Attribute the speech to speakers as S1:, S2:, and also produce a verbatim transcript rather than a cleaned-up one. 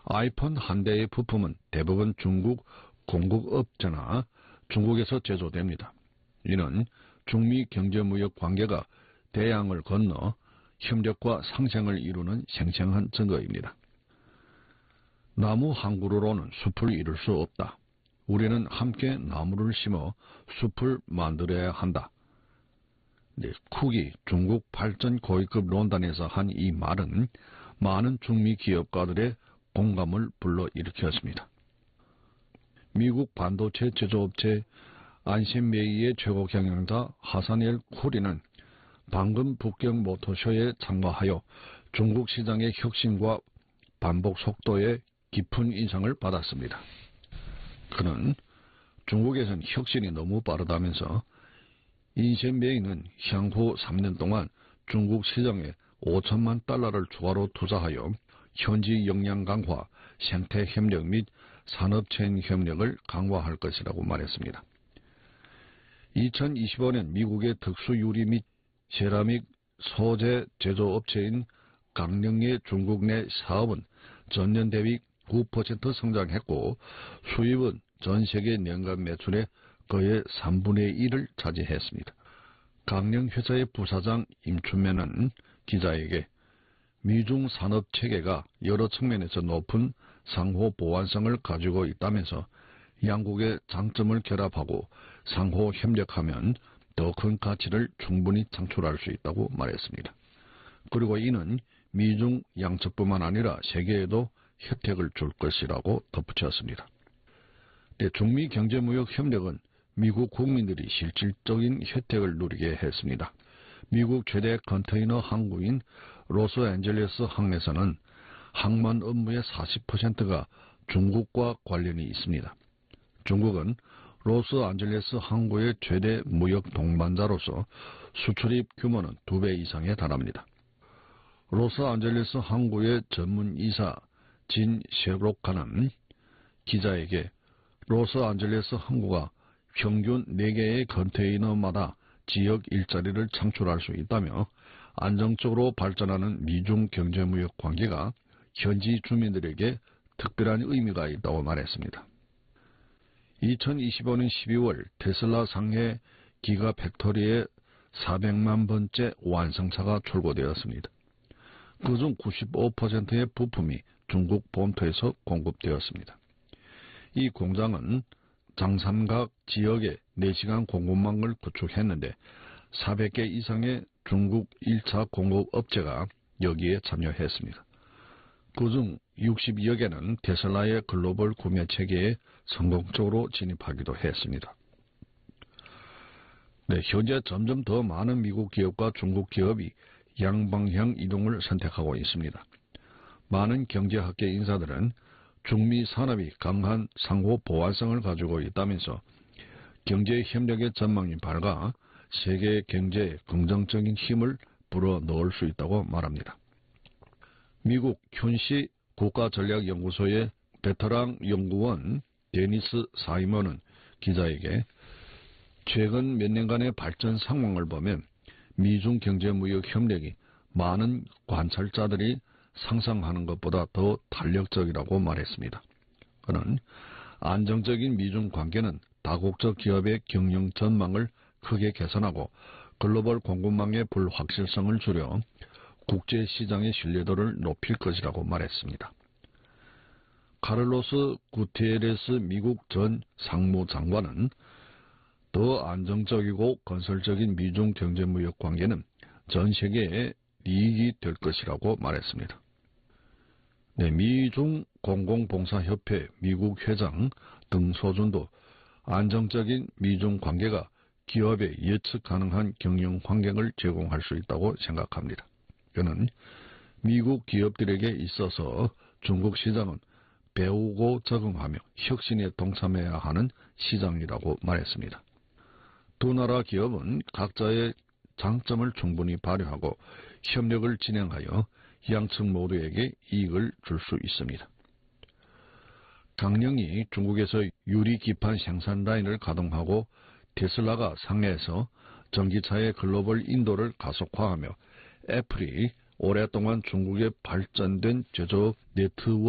S1: 아이폰 한 대의 부품은 대부분 중국 공급업체나 중국에서 제조됩니다. 이는 중미 경제무역 관계가 대양을 건너 협력과 상생을 이루는 생생한 증거입니다. 나무 한 그루로는 숲을 이룰 수 없다. 우리는 함께 나무를 심어 숲을 만들어야 한다. 네, 쿡이 중국 발전 고위급 론단에서 한 이 말은 많은 중미 기업가들의 공감을 불러일으켰습니다. 미국 반도체 제조업체 안센메이의 최고 경영자 하산 엘 쿠리는 방금 북경 모터쇼에 참가하여 중국 시장의 혁신과 반복 속도에 깊은 인상을 받았습니다. 그는 중국에선 혁신이 너무 빠르다면서 안센메이는 향후 삼 년 동안 중국 시장에 오천만 달러를 추가로 투자하여 현지 역량 강화, 생태 협력 및 산업체인 협력을 강화할 것이라고 말했습니다. 이천이십오 년 미국의 특수유리 및 세라믹 소재 제조업체인 강령의 중국 내 사업은 전년 대비 구 퍼센트 성장했고 수입은 전 세계年간 매출의 거의 삼분의 일을 차지했습니다. 강령 회사의 부사장 임춘매는 기자에게 미중 산업 체계가 여러 측면에서 높은 상호 보완성을 가지고 있다면서 양국의 장점을 결합하고 상호 협력하면 더 큰 가치를 충분히 창출할 수 있다고 말했습니다. 그리고 이는 미중 양측뿐만 아니라 세계에도 혜택을 줄 것이라고 덧붙였습니다. 중미 경제무역 협력은 미국 국민들이 실질적인 혜택을 누리게 했습니다. 미국 최대 컨테이너 항구인 로스앤젤레스 항에서는 항만 업무의 사십 퍼센트가 중국과 관련이 있습니다. 중국은 로스앤젤레스 항구의 최대 무역 동반자로서 수출입 규모는 두 배 이상에 달합니다. 로스앤젤레스 항구의 전문이사 진 셰브로카는 기자에게 로스앤젤레스 항구가 평균 네 개의 컨테이너마다 지역 일자리를 창출할 수 있다며 안정적으로 발전하는 미중 경제무역 관계가 현지 주민들에게 특별한 의미가 있다고 말했습니다. 이천이십오 년 십이월 테슬라 상해 기가 팩토리에 사백만 번째 완성차가 출고되었습니다. 그중 구십오 퍼센트의 부품이 중국 본토에서 공급되었습니다. 이 공장은 장삼각 지역에 네 시간 공급망을 구축했는데 사백 개 이상의 중국 일 차 공급업체가 여기에 참여했습니다. 그중 육십여 개는 테슬라의 글로벌 구매 체계에 성공적으로 진입하기도 했습니다. 네, 현재 점점 더 많은 미국 기업과 중국 기업이 양방향 이동을 선택하고 있습니다. 많은 경제학계 인사들은 중미 산업이 강한 상호 보완성을 가지고 있다면서 경제 협력의 전망이 밝아 세계 경제에 긍정적인 힘을 불어넣을 수 있다고 말합니다. 미국 튠시 국가전략연구소의 베테랑 연구원 데니스 사이먼은 기자에게 최근 몇 년간의 발전 상황을 보면 미중 경제무역 협력이 많은 관찰자들이 상상하는 것보다 더 탄력적이라고 말했습니다. 그는 안정적인 미중 관계는 다국적 기업의 경영 전망을 크게 개선하고 글로벌 공급망의 불확실성을 줄여 국제시장의 신뢰도를 높일 것이라고 말했습니다. 카를로스 구테레스 미국 전 상무장관은 더 안정적이고 건설적인 미중 경제무역 관계는 전 세계의 이익이 될 것이라고 말했습니다. 네, 미중 공공봉사협회 미국 회장 등소준도 안정적인 미중 관계가 기업에 예측 가능한 경영 환경을 제공할 수 있다고 생각합니다. 그는 미국 기업들에게 있어서 중국 시장은 배우고 적응하며 혁신에 동참해야 하는 시장이라고 말했습니다. 두 나라 기업은 각자의 장점을 충분히 발휘하고 협력을 진행하여 양측 모두에게 이익을 줄 수 있습니다. 강령이 중국에서 유리기판 생산 라인을 가동하고 테슬라가 상해에서 전기차의 글로벌 인도를 가속화하며 애플이 오랫동안 중국의 발전된 제조업 네트워크